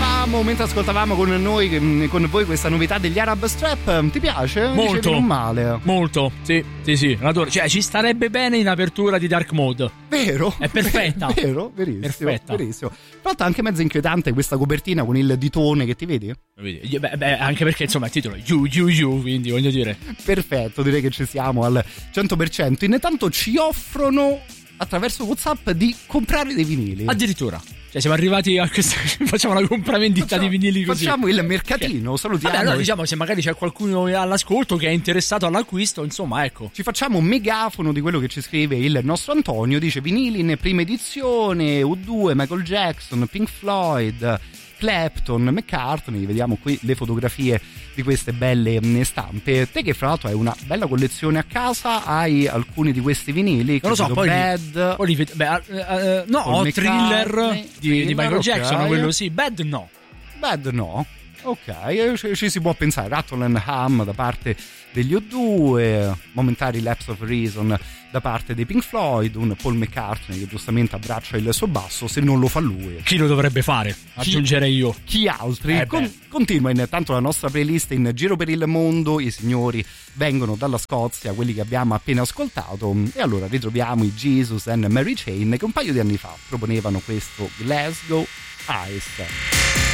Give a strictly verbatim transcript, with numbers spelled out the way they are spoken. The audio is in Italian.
ascoltavamo, mentre ascoltavamo con noi, con voi questa novità degli Arab Strap, ti piace? Molto. Dicevi non male. Molto, sì, sì, sì. Cioè, ci starebbe bene in apertura di Dark Mode. Vero? È perfetta. Vero, verissimo. Perfetta. Verissimo. Tra l'altro anche mezzo inquietante questa copertina con il ditone che ti vedi? Vedi? Beh, beh, anche perché insomma il titolo è You, You, You, quindi voglio dire. Perfetto, direi che ci siamo al cento per cento. Intanto ci offrono attraverso WhatsApp di comprare dei vinili. Addirittura. Cioè siamo arrivati a questa. Facciamo la compravendita facciamo, di vinili così. Facciamo il mercatino, salutiamo. Vabbè, allora diciamo se magari c'è qualcuno all'ascolto che è interessato all'acquisto, insomma, ecco. Ci facciamo un megafono di quello che ci scrive il nostro Antonio. Dice vinili in prima edizione, U due, Michael Jackson, Pink Floyd, Clapton, McCartney. Vediamo qui le fotografie di queste belle stampe. Te che fra l'altro hai una bella collezione a casa, hai alcuni di questi vinili? Non lo so, poi Bad, li, poi li, beh, uh, uh, no, ho Thriller di, Thriller, di Michael okay. Jackson, quello sì. Bad no. Bad no. Ok, ci, ci si può pensare. Rattle and Hum da parte degli U due, Momentary Lapse of Reason da parte dei Pink Floyd, un Paul McCartney che giustamente abbraccia il suo basso, se non lo fa lui. Chi lo dovrebbe fare? Aggiungerei io. Chi altri? Eh Con, continua intanto la nostra playlist in giro per il mondo, i signori vengono dalla Scozia, quelli che abbiamo appena ascoltato, e allora ritroviamo i Jesus and Mary Chain che un paio di anni fa proponevano questo Glasgow Ice.